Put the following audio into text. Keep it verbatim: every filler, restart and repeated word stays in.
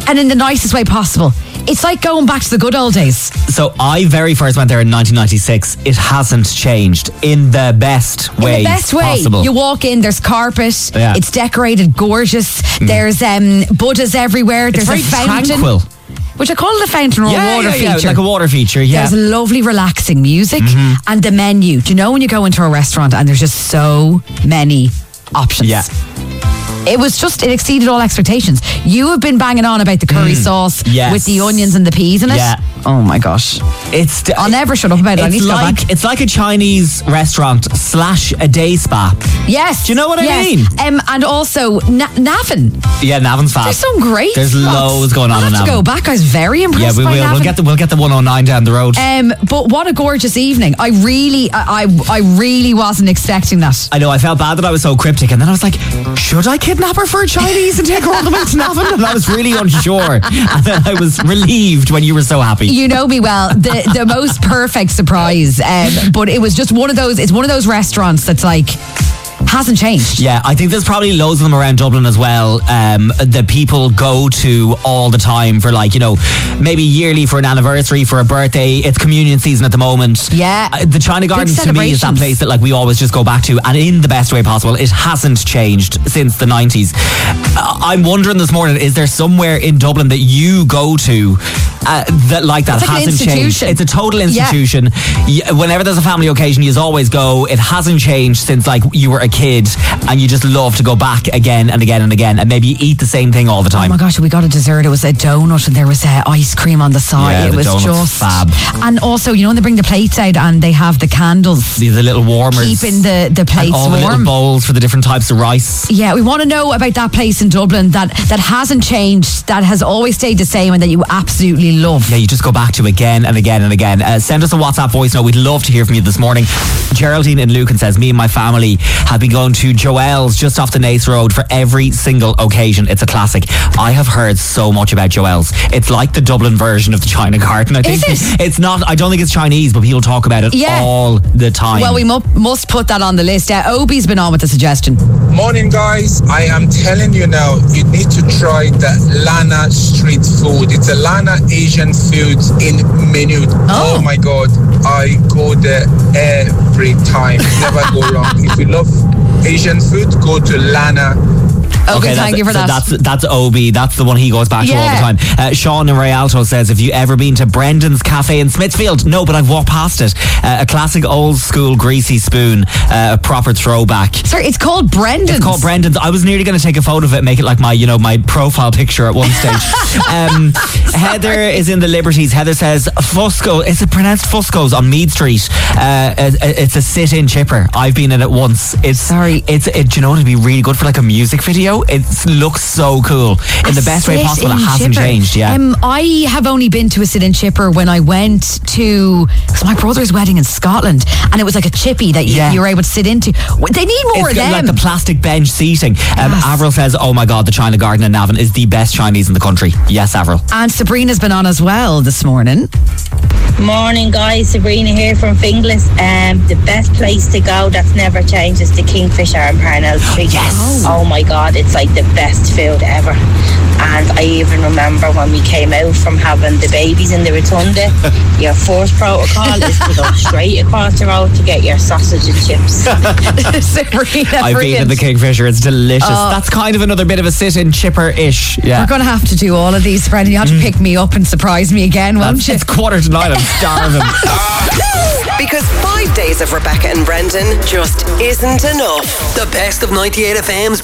and in the nicest way possible. It's like going back to the good old days. So I very first went there in nineteen ninety-six. It hasn't changed in the best way In the best way. possible. You walk in, there's carpet. Yeah. It's decorated gorgeous. Mm. There's um, Buddhas everywhere. It's There's very a fountain. tranquil. Which I call it a fountain or Yeah, a water yeah, yeah, feature. like a water feature, yeah. There's lovely relaxing music mm-hmm. and the menu. Do you know when you go into a restaurant and there's just so many options? Yeah. It was just, it exceeded all expectations. You have been banging on about the curry Mm, sauce yes. with the onions and the peas in it. Yeah. Oh my gosh. It's d- I'll never shut up about it. I It's need to like go back. it's like a Chinese restaurant slash a day spa. Yes. Do you know what I yes. mean? Um, and also Na- Navan. Yeah, Navan's fab. There's some great There's spots. loads going on I'll in have to Navan. go back. I was very Yeah, impressed we by will. Navan. We'll get the we'll get the one oh nine down the road. Um, but what a gorgeous evening. I really, I, I, I really wasn't expecting that. I know, I felt bad that I was so cryptic, and then I was like, should I kidnap her for a Chinese and take her all the way to Navan? And I was really unsure. And then I was relieved when you were so happy. You know me well. The the most perfect surprise. Um, but it was just one of those, it's one of those restaurants that's like, hasn't changed. Yeah, I think there's probably loads of them around Dublin as well um, that people go to all the time for, like, you know, maybe yearly for an anniversary, for a birthday. It's communion season at the moment. Yeah. Uh, the China Gardens to me is that celebrations. place that, like, we always just go back to, and in the best way possible. It hasn't changed since the nineties. Uh, I'm wondering this morning, is there somewhere in Dublin that you go to uh, that like that It's like an hasn't changed? institution. It's a total institution. Yeah. Whenever there's a family occasion, you always go. It hasn't changed since, like, you were a kid, and you just love to go back again and again and again, and maybe you eat the same thing all the time. Oh my gosh, we got a dessert. It was a donut and there was uh, ice cream on the side. Yeah, it the was donut's just fab. And also, you know, when they bring the plates out and they have the candles, the, the little warmers, keeping the, the plates and all the warm. little bowls for the different types of rice. Yeah, we want to know about that place in Dublin that, that hasn't changed, that has always stayed the same and that you absolutely love. Yeah, you just go back to again and again and again. Uh, send us a WhatsApp voice note. We'd love to hear from you this morning. Geraldine in Lucan says, me and my family have been going to Joel's just off the Nace Road for every single occasion. It's a classic. I have heard so much about Joel's. It's like the Dublin version of the China Garden. I think Is it? It's not, I don't think it's Chinese, but people talk about it Yeah. all the time. Well, we mu- must put that on the list. Uh, Obi's been on with the suggestion. Morning, guys. I am telling you now, you need to try the Lana street food. It's a Lana Asian food in Minute. Oh. Oh my God. I go there every time. Never go wrong. If you love Asian food, go to Lana. Okay, thank that's, you for so that. That's that's Obi. That's the one he goes back to all the Yeah. time. Uh, Sean in Rialto says, have you ever been to Brendan's Cafe in Smithfield? No, but I've walked past it. Uh, a classic old school greasy spoon, uh, a proper throwback. Sorry, it's called Brendan's. It's called Brendan's. I was nearly going to take a photo of it and make it like my, you know, my profile picture at one stage. um, Heather is in the Liberties. Heather says, Fusco, is it pronounced Fusco's on Mead Street? Uh, it's a sit-in chipper. I've been in it once. It's Sorry. It's, it, do you know, it'd be really good for like a music video. It looks so cool. In the best way possible. It hasn't chipper. changed, yeah. Um, I have only been to a sit-in chipper when I went to cause my brother's wedding in Scotland, and it was like a chippy that you, Yeah. you were able to sit into. They need more It's of got, them. like the plastic bench seating. Um, Yes. Avril says, oh my God, the China Garden in Navan is the best Chinese in the country. Yes, Avril. and Sabrina's been on as well this morning. Morning, guys. Sabrina here from Finglas. Um, the best place to go that's never changed is the Kingfisher in Parnell Street. Yes. Oh my God, it's like the best food ever. And I even remember when we came out from having the babies in the rotunda, your first protocol is to go straight across the road to get your sausage and chips. Sabrina, I've been in the Kingfisher. It's delicious. Oh. That's kind of another bit of a sit-in chipper-ish. Yeah. We're going to have to do all of these, Brendan. You have to pick me up and surprise me again, won't That's- you? It's quarter to nine. I'm starving. Because five days of Rebecca and Brendan just isn't enough. The best of ninety-eight F M's